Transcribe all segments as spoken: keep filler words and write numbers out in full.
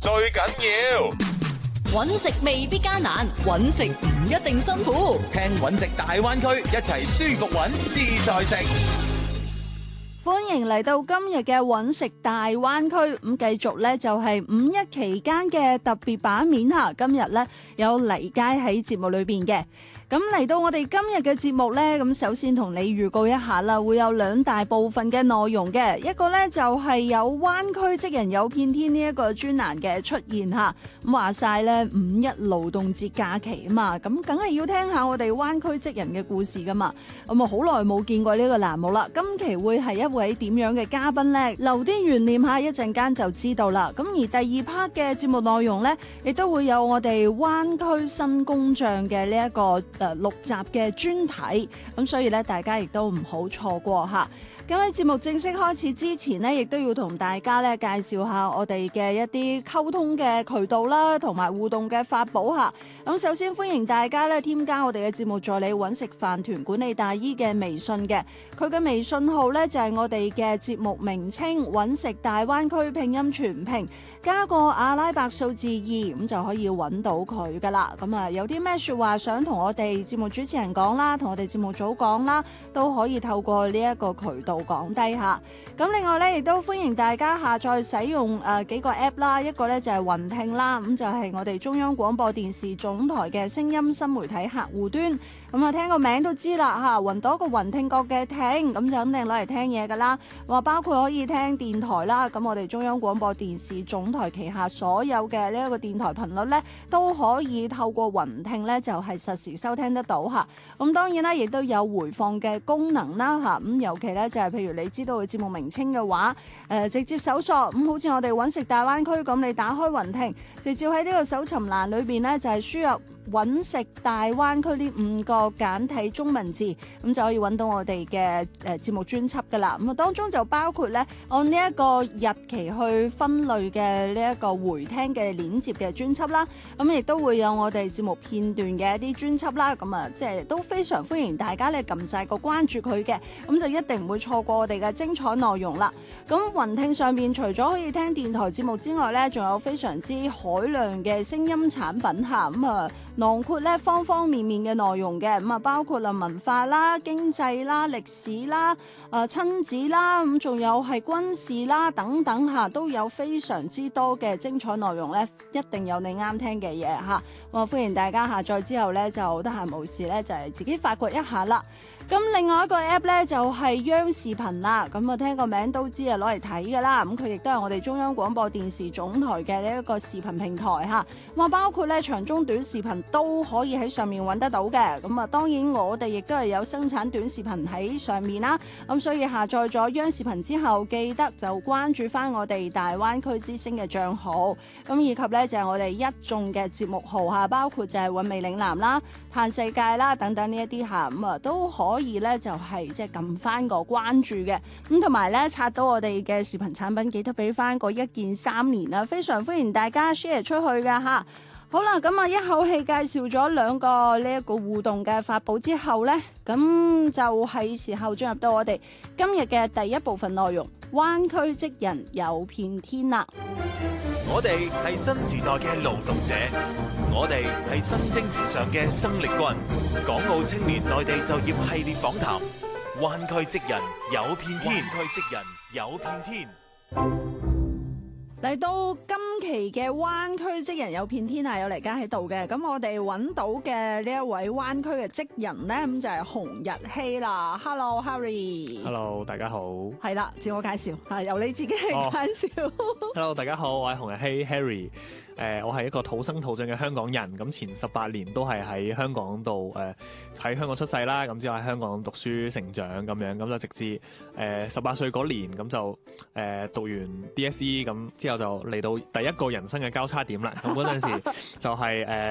最緊要。 搵食未必艱難，搵食唔一定辛苦。 聽搵食大灣區，一齊舒服搵，自在食。 歡迎嚟到今日嘅搵食大灣區，咁繼續咧就係五一期間嘅特別版面吓。今日咧有黎佳喺節目裏邊嘅。咁嚟到我哋今日嘅節目呢，咁首先同你預告一下啦，會有兩大部分嘅內容嘅，一個呢，就係有灣區職人有片天呢一個專欄嘅出現吓，咁話晒呢，五一勞動節假期啊嘛，咁梗係要聽下我哋灣區職人嘅故事噶嘛，咁啊好耐冇見過呢個欄目啦，今期會係一位點樣嘅嘉賓呢？留啲懸念下，一陣間就知道啦。咁而第二 part 嘅節目內容呢，亦都會有我哋灣區新工匠嘅呢一個。誒六集嘅專題，咁所以咧，大家亦都唔好錯過嚇。咁喺節目正式開始之前呢，亦都要同大家咧介紹下我哋嘅一啲溝通嘅渠道啦，同埋互動嘅法寶嚇。咁首先歡迎大家咧添加我哋嘅節目助理揾食飯團管理大姨嘅微信嘅，佢嘅微信號咧就係我哋嘅節目名稱揾食大灣區拼音全拼，加個阿拉伯數字二，咁就可以揾到佢噶啦。咁啊有啲咩説話想同我哋節目主持人講啦，同我哋節目組講啦，都可以透過呢一個渠道講低下。咁另外咧，亦都歡迎大家下載使用誒、呃、幾個 app 啦，一個咧就係雲聽啦，咁就係我哋中央廣播電視總台嘅聲音新媒體客戶端。咁啊，聽個名都知啦嚇，雲到一個雲聽覺嘅聽，咁就肯定攞嚟聽嘢噶啦。話包括可以聽電台啦，咁我哋中央廣播電視總台旗下所有嘅呢一個電台頻率咧，都可以透過雲聽咧，就係實時收聽得到嚇。咁當然啦，亦都有回放嘅功能啦嚇。咁尤其咧就係譬如你知道嘅節目名稱嘅話，誒、呃、直接搜索咁，好似我哋揾食大灣區咁，你打開雲聽，直接喺呢個搜尋欄裏邊咧就係輸入揾食大灣區呢五個簡體中文字，咁就可以揾到我哋嘅誒節目專輯噶啦。咁啊當中就包括咧按呢一個日期去分類嘅呢一個回聽嘅鏈接嘅專輯啦，咁亦都會有我哋節目片段嘅一啲專輯啦。咁啊即係都非常歡迎大家咧撳晒個關注佢嘅，咁就一定唔會錯過我哋嘅精彩內容啦。咁雲聽上面除咗可以聽電台節目之外咧，仲有非常之海量嘅聲音產品嚇，咁啊囊括咧方方面面嘅內容嘅，咁啊包括啦文化啦、經濟啦、歷史啦、誒、呃、親子啦，咁仲有係軍事啦等等嚇，都有非常之多嘅精彩內容咧，一定有你啱聽嘅嘢嚇。我歡迎大家下載之後咧，就得閒無事咧就係自己發掘一下啦。咁另外一個 app 咧就係央視頻啦，咁啊聽個名都知啊攞嚟睇噶啦，咁佢亦都係我哋中央廣播電視總台嘅呢一個視頻平台嚇，咁啊包括咧長中短視頻都可以喺上面揾得到嘅，咁啊當然我哋亦都係有生產短視頻喺上面啦，咁所以下載咗央視頻之後，記得就關注翻我哋大灣區之星嘅帳號，咁以及咧就係我哋一眾嘅節目號嚇，包括就係韻味嶺南啦、嘆世界啦等等呢一啲嚇，咁啊都可以。可以咧就係即係撳翻個關注嘅，咁同埋咧刷到我哋嘅視頻產品，記得俾翻個一鍵三連啦，非常歡迎大家 share 出去噶吓。好啦，咁啊一口氣介紹咗兩個呢一個互動嘅法寶之後咧，咁就係時候進入到我哋今日嘅第一部分內容，灣區職人有片天啦。 我哋係新時代嘅勞動者，我哋係新征程上嘅生力軍。港澳青年內地就業系列訪談，灣區職人有片天，灣區職人有片天。 嚟到今期嘅灣區職人有片天啊，有黎家喺度嘅，咁我哋揾到嘅呢一位灣區嘅職人咧，咁就係洪日曦啦。Hello Harry。Hello， 大家好。 係啦，自我介紹，係由你自己嚟介紹。 Oh. Hello， 大家好，我係洪日曦 Harry。誒、呃，我係一個土生土長嘅香港人，咁前十八年都係喺香港度誒喺香港出世啦，咁之後喺香港讀書成長咁樣，咁就直至誒十八歲嗰年，咁就誒、呃、讀完 D S E， 咁之後就嚟到第一個人生嘅交叉點啦。咁嗰陣時就係、是、誒。呃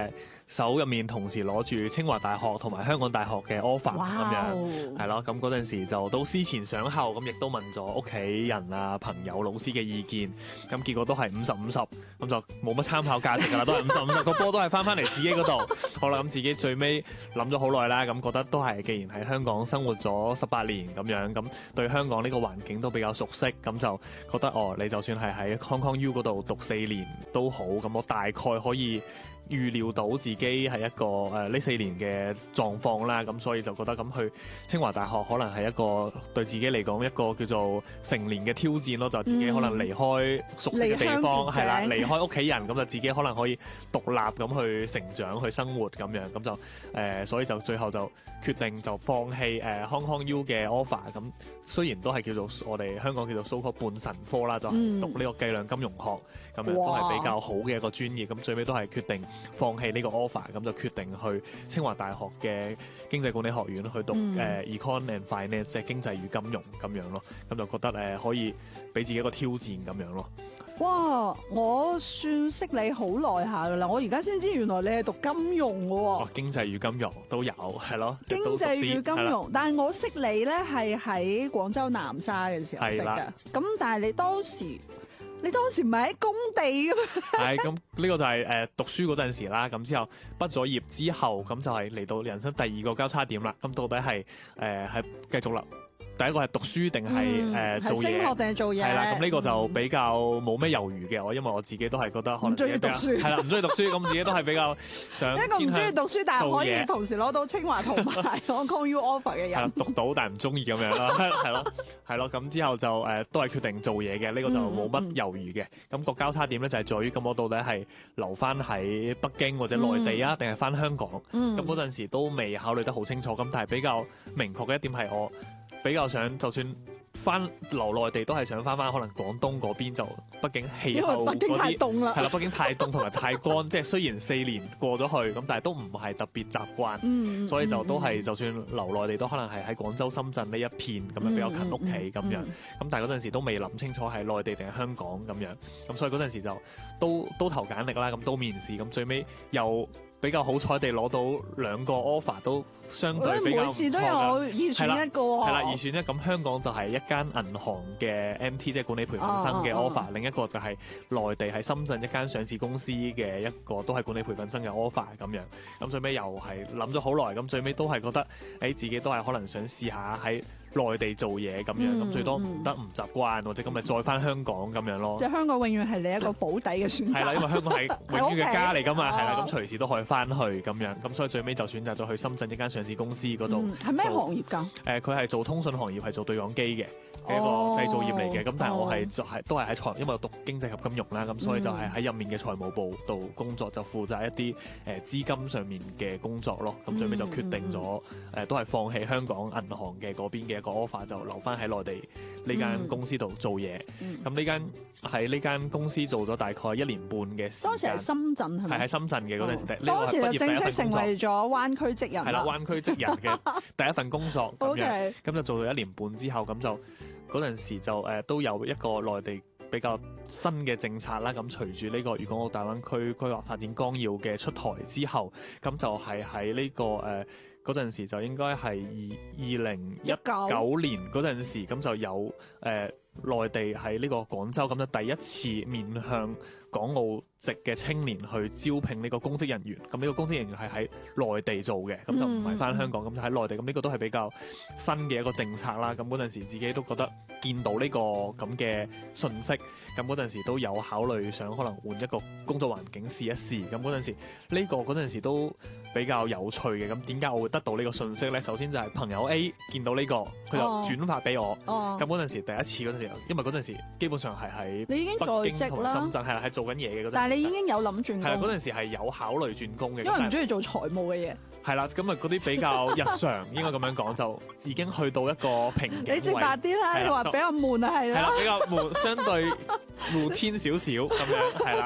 手入面同時攞住清華大學同埋香港大學嘅 offer 哇咁樣，係咯。咁嗰陣時就都思前想後，咁亦都問咗屋企人啊、朋友、老師嘅意見。咁結果都係五十五十，咁就冇乜參考價值㗎啦，都係五十五十，個波都係翻翻嚟自己嗰度。好啦，咁自己最尾諗咗好耐啦，咁覺得都係既然喺香港生活咗十八年咁樣，咁對香港呢個環境都比較熟悉，咁就覺得哦，你就算係喺 Hong Kong U 嗰度讀四年都好，咁我大概可以預料到自己係一個誒呢、呃、四年嘅狀況啦，咁所以就覺得咁去清華大學可能係一個對自己嚟講一個叫做成年嘅挑戰咯，就自己可能離開熟悉嘅地方，係啦、嗯，離開屋企人，咁就自己可能可以獨立咁去成長、去生活咁樣，咁就誒、呃，所以就最後就決定就放棄誒、呃、Hong Kong U 嘅 offer， 咁雖然都係叫做我哋香港叫做 so called 半神科啦，就係、讀呢個計量金融學，咁樣都係比較好嘅一個專業，咁最尾都係決定放棄呢個 offer， 咁就決定去清華大學嘅經濟管理學院去讀誒、嗯呃、Econ and Finance， 即係經濟與金融咁樣咯。咁就覺得誒、呃、可以俾自己一個挑戰咁樣咯。 哇！我算識你好耐下噶啦，我而家先知原來你係讀金融嘅喎。 哦，經濟與金融都有，係咯。 經濟與金融，但係我識你咧係喺廣州南沙嘅時候識嘅。咁但係你當時，你當時唔係喺工地嘅咩？ 係咁，呢個就係誒讀書嗰陣時啦。咁之後畢咗業之後，咁就係嚟到人生第二個交叉點啦。咁到底係誒係繼續啦？第一個係讀書定係誒做嘢？ 升學定係做嘢？ 係啦，咁呢個就比較冇咩猶豫嘅。我因為我自己都係覺得可能唔中意讀書， 係啦，唔中意讀書，咁自己都係比較想一個唔中意讀書，但係可以同時攞到清華同埋 Hong Kong U offer 嘅人。係讀到但係唔中意咁樣啦，係咯，係咯。咁之後就誒都係決定做嘢嘅，呢個就冇乜猶豫嘅。咁個交叉點咧就係在於咁，我到底係留翻喺北京或者內地啊，定係翻香港？咁嗰陣時都未考慮得好清楚。咁但係比較明確嘅一點係我比較想，就算翻留內地都係想翻翻可能廣東嗰邊，就畢竟氣候嗰啲係啦，北京太凍同埋太乾，即係雖然四年過咗去，咁但係都唔係特別習慣，嗯、所以就都係、嗯、就算留內地都可能係喺廣州、深圳呢一片咁樣比較近屋企咁樣，咁、嗯、但係嗰陣時都未諗清楚係內地定係香港咁樣，咁所以嗰陣時就都都投簡歷啦，咁都面試，咁最尾又比較好彩地攞到兩個 offer 都相對比較唔錯㗎，每次都有二選一個喎。係啦，二選一，咁香港就係一間銀行嘅 M T， 即係管理培訓生嘅 offer，、哦哦、另一個就係內地喺深圳一間上市公司嘅一個都係管理培訓生嘅 offer 咁樣。咁最尾又係諗咗好耐，咁最尾都係覺得，誒、欸、自己都係可能想試下喺內地做嘢咁樣，咁、嗯、最多唔得唔習慣，或者咁咪再翻香港咁樣咯。 即係香港永遠係你一個保底嘅選擇。係啦，因為香港係永遠嘅家嚟㗎嘛，係啦，咁隨時都可以翻去咁樣，咁所以最尾就選擇咗去深圳一間上市公司嗰度。 係咩、嗯、行業㗎？誒、 呃，佢係做通訊行業，係做對講機嘅。嘅一個製造業嚟嘅，咁、哦、但係我係就係都係喺財，因為我讀經濟及金融啦，咁、嗯、所以就係喺入面嘅財務部度工作，就負責一啲誒資金上面嘅工作咯。咁、嗯、最尾就決定咗誒、呃，都係放棄香港銀行嘅嗰邊嘅一個 offer，就留翻喺內地呢間公司度做嘢。咁呢間喺呢間公司做咗大概一年半嘅時間。當時係深圳係咪？係喺深圳嘅嗰陣時，呢、嗯、當時就正式成為咗灣區職人。係啦，灣區職人嘅第一份工作咁樣，咁就做咗一年半之後，咁就。嗰陣時就誒、呃、都有一個內地比較新嘅政策啦，咁隨住呢個粵港澳大灣區規劃發展綱要嘅出台之後，咁就係喺呢個誒嗰陣時就應該係二二零一九年嗰陣時，咁就有誒、呃、內地喺呢個廣州咁就第一次面向港澳籍嘅青年去招聘呢個公職人員，咁呢個公職人員係喺內地做嘅，咁就唔係翻香港，咁就喺內地，咁呢個都係比較新嘅一個政策啦。咁嗰陣時自己都覺得見到呢個咁嘅信息，咁嗰陣時都有考慮想可能換一個工作環境試一試。咁嗰陣時呢個嗰陣時都比較有趣嘅。咁點解我會得到呢個信息呢？首先就係朋友 A 見到呢個，佢就轉發俾我。咁嗰陣時第一次嗰陣時，因為嗰陣時基本上係喺北京同深圳，係啦，係做緊嘢嘅嗰陣。但係你已經有諗轉工。係啦，嗰陣時係有考慮轉工嘅。因為唔中意做財務嘅嘢。係啦，咁啊嗰啲比較日常，應該咁樣講，就已經去到一個瓶頸位。你直白啲啦，你話比較悶啊，係啦。係啦，比較悶，相對 routine 少少咁樣，係啦。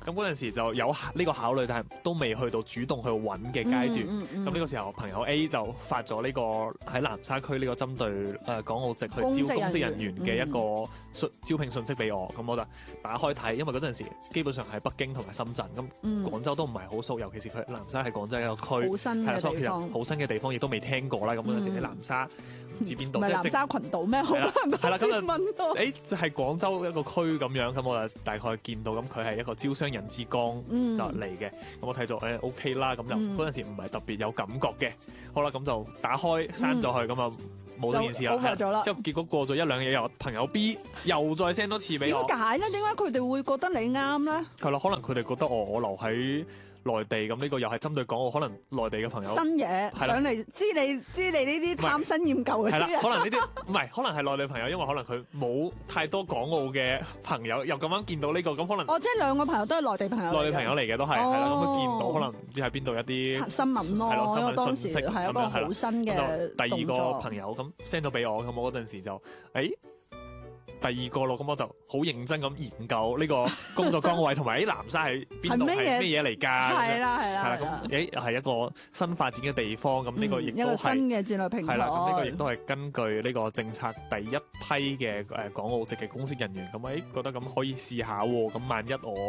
咁嗰陣時就有呢個考慮，但係都未去到主動去揾嘅階段。咁呢、 嗯嗯嗯、 個時候朋友 A 就發咗呢個喺南沙區呢個針對誒港澳籍去招公職人員嘅一個信招聘信息俾我，咁、嗯、我就打開睇，因為嗰陣時基本上係北京同埋深圳，咁廣州都唔係好熟，尤其是佢南沙係廣州一個區， 好新嘅地方， 好新嘅地方，亦都未聽過啦。咁嗰陣時喺南沙唔知邊度， 唔係南沙群島咩？好多人都先問我， 誒就係廣州一個區咁樣，咁我就大概見到咁佢係一個招商引資光就嚟嘅，咁、嗯、我睇咗誒 OK 啦，咁就嗰陣時唔係特別有感覺嘅，好啦，咁就打開刪咗佢，咁啊冇咗件事啦，之後結果過咗一兩日，又朋友 B 又再 send 多次俾我， 點解咧？點解佢哋會覺得你啱咧？ 係咯，可能佢哋覺得我我留喺內地，咁呢個又係針對港澳，可能內地嘅朋友新嘢上嚟，知你知你呢啲貪新厭舊嘅啲人， 可能呢啲唔係，可能係內地朋友，因為可能佢冇太多港澳嘅朋友，又咁啱見到呢個，咁可能哦，即係兩個朋友都係內地朋友， 內地朋友嚟嘅都係，係啦，咁佢見到可能唔知喺邊度一啲新聞咯，因為當時係一個好新嘅第二個朋友咁 send 咗俾我，咁我嗰陣時就誒。第二個咯，咁我就好認真咁研究呢個工作崗位，同埋喺南沙係邊度係咩嘢嚟㗎？ 係啦係啦， 係啦，咁誒又係一個新發展嘅地方，咁呢個亦都係一個新嘅戰略平台。 係啦，咁呢個亦都係根據呢個政策第一批嘅誒港澳籍嘅公職人員，咁誒覺得咁可以試下喎，咁萬一我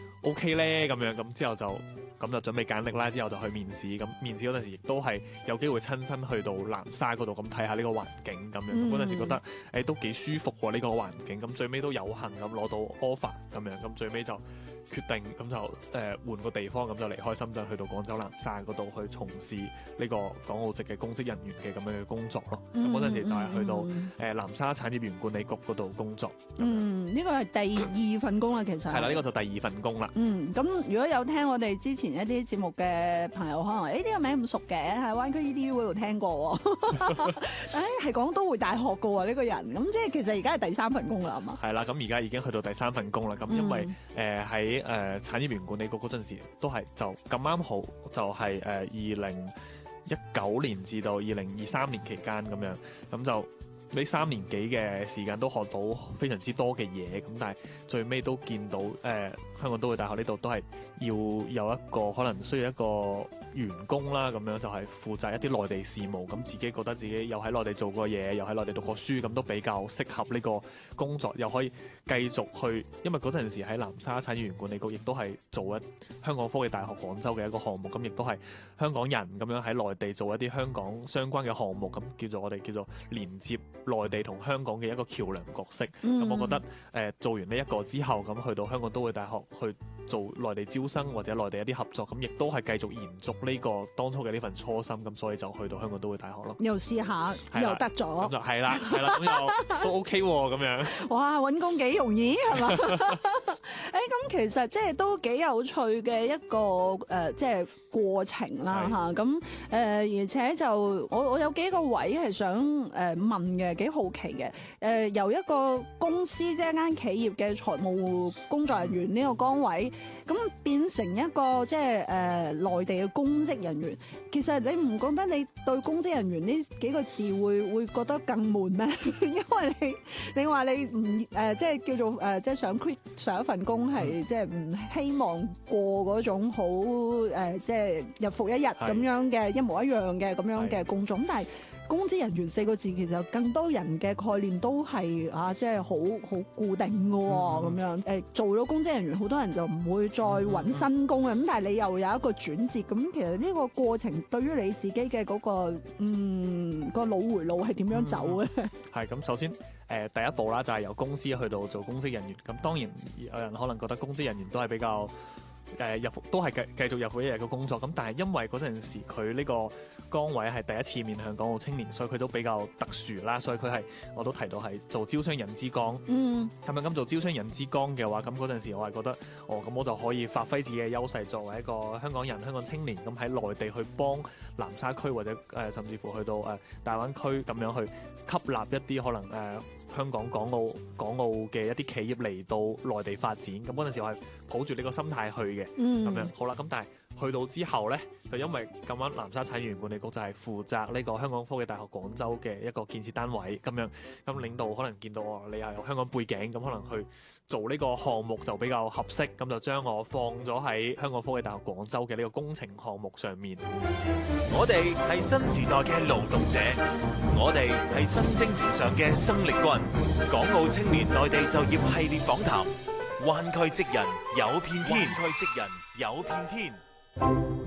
OK 咧，咁樣咁之後就。咁就準備簡歷啦，之後就去面試。咁面試嗰陣時，亦都係有機會親身去到南沙嗰度咁睇下呢個環境咁樣。咁嗰陣時覺得誒、欸、都幾舒服喎，呢、這個環境。咁最尾都有幸咁攞到 offer 咁樣。咁最尾就決定咁就誒、呃、換個地方，咁就離開深圳去到廣州南沙嗰度去從事呢個港澳籍嘅公職人員嘅咁樣嘅工作咯。咁嗰陣時就係去到誒、呃、南沙產業園管理局嗰度工作。 嗯，呢個係第二份工啦，其實係啦， 呢、這個就第二份工啦。 嗯，咁如果有聽我哋之前一啲節目嘅朋友，可能誒呢個名唔熟嘅，喺灣區 E D U 嗰度聽過喎。誒係港都會大學嘅喎呢個人，咁即係其實而家係第三份工啦，係嘛？ 係啦，咁而家已經去到第三份工啦。咁因為誒喺誒產業園管理局嗰陣時，都係就咁啱好就係誒二零一九年至到二零二三年期間咁樣，咁就。呢三年幾嘅時間都學到非常之多嘅嘢，咁但係最尾都見到誒、呃、香港都會大學呢度都係要有一個可能需要一個員工啦，咁樣就係負責一啲內地事務，咁自己覺得自己又喺內地做過嘢，又喺內地讀過書，咁都比較適合呢個工作，又可以繼續去，因為嗰陣時喺南沙產業園管理局亦都係做一香港科技大學廣州嘅一個項目，咁亦都係香港人咁樣喺內地做一啲香港相關嘅項目，咁叫做我哋叫做連接內地同香港嘅一個橋梁角色，咁、嗯、我覺得誒、呃、做完呢一個之後，咁去到香港都會大學去做內地招生或者內地一啲合作，咁亦都係繼續延續呢個當初嘅呢份初心，咁所以就去到香港都會大學咯。 又試下，又得咗， 咁就係啦，係啦，咁又都 OK 喎，咁樣。哇， 揾工幾容易係嘛？誒，咁其實即係都幾有趣嘅一個誒、呃，即係。過程啦嚇，咁誒、呃、而且就我我有幾個位係想誒、呃、問嘅，幾好奇嘅誒、呃、由一個公司即係一間企業嘅財務工作人員呢個崗位，咁變成一個即係誒內地嘅公職人員，其實你唔覺得你對公職人員呢幾個字會會覺得更悶咩？因為你你話你唔誒、呃、即係叫做誒、呃、即係想 quit 上一份工係即係唔希望過嗰種好誒、呃、即係。日復一日咁樣嘅一模一樣嘅咁樣嘅工作，咁但係公職人員四個字其實更多人嘅概念都係啊，即係好好固定嘅喎，咁樣誒做咗公職人員，好多人就唔會再揾新工嘅，咁但係你又有一個轉折，咁其實呢個過程對於你自己嘅嗰個嗯個腦回路係點樣走嘅？ 係咁，首先誒第一步啦，就係由公司去到做公職人員，咁當然有人可能覺得公職人員都係比較。誒日復都係繼繼續日復一日嘅工作，咁但係因為嗰陣時佢呢個崗位係第一次面向港澳青年，所以佢都比較特殊啦。所以佢係我都提到係做招商引資光，嗯，係咪咁做招商引資光嘅話，咁嗰陣時我係覺得，哦咁我就可以發揮自己嘅優勢，作為一個香港人、香港青年，咁喺內地去幫南沙區或者誒、呃、甚至乎去到誒、呃、大灣區咁樣去吸納一啲可能誒。呃香港、港澳、港澳嘅一啲企業嚟到內地發展，咁嗰陣時我係抱住呢個心態去嘅，咁、嗯、樣好啦。咁但係去到之後咧，就因為咁啱南沙產業園管理局就係負責呢個香港科技大學廣州嘅一個建設單位咁樣，咁領導可能見到我你係有香港背景，咁可能去做呢個項目就比較合適，咁就將我放咗喺香港科技大學廣州嘅呢個工程項目上面。 我哋係新時代嘅勞動者，我哋係新征程上嘅生力軍。港澳青年內地就業系列訪談，灣區職人有片天，灣區職人有片天。